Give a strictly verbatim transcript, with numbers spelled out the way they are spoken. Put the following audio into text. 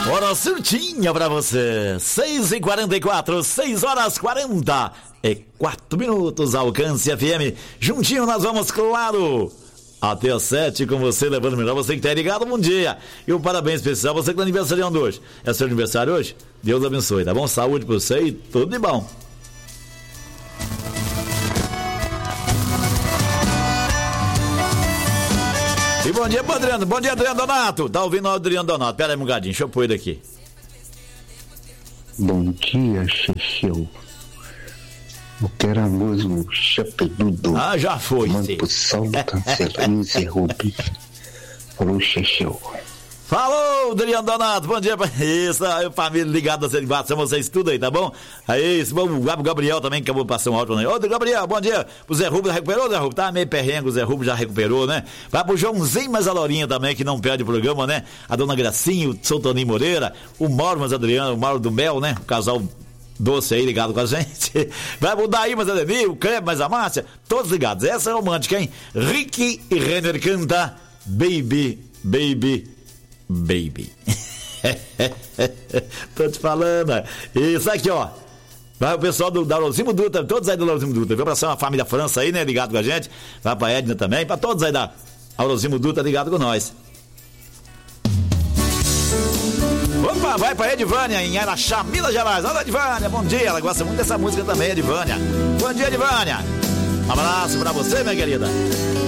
Hora certinha pra você. seis e quarenta e quatro, seis horas quarenta e quatro minutos. Alcance F M. Juntinho nós vamos, claro, até às sete com você, levando melhor. Você que tá ligado, bom dia. E um parabéns especial, você que tá aniversariando hoje. É seu aniversário hoje? Deus abençoe, tá bom? Saúde pra você e tudo de bom. E bom dia pro Adriano. Bom dia, Adriano Donato. Tá ouvindo o Adriano Donato? Pera aí um gadinho, deixa eu pôr ele aqui. Bom dia, Checheu. Eu quero a música Chapedudo. Ah, já foi. Manda pro Saulo Cancelinho Zé Rubi. Falou, Checheu. Falou, Adriano Donato, bom dia pra isso, aí família ligada da Celibato, vocês tudo aí, tá bom? Aí, vamos, o Gabriel também, que acabou de passar um áudio aí. Ô, Gabriel, bom dia, o Zé Rubio já recuperou, Zé Rubio? Tá meio perrengue, o Zé Rubio já recuperou, né? Vai pro Joãozinho, mas a Lorinha também, que não perde o programa, né? A Dona Gracinha, o São Toninho Moreira, o Mauro, mas Adriano, o Mauro do Mel, né? O casal doce aí ligado com a gente. Vai mudar aí, mas a Deni, o Kleber, mas a Márcia, todos ligados. Essa é romântica, hein? Rick e Renner canta Baby, Baby, Baby. Tô te falando. Isso aqui, ó. Vai o pessoal do Laurosimo Dutra, todos aí do Laurosimo Dutra. Viu pra ser uma família França aí, né? Ligado com a gente. Vai pra Edna também, pra todos aí da Laurosimo Dutra ligado com nós. Opa, vai pra Edvânia em Araxá, Minas Gerais. Olha, Edvânia, bom dia. Ela gosta muito dessa música também, Edvânia. Bom dia, Edvânia. Um abraço pra você, minha querida.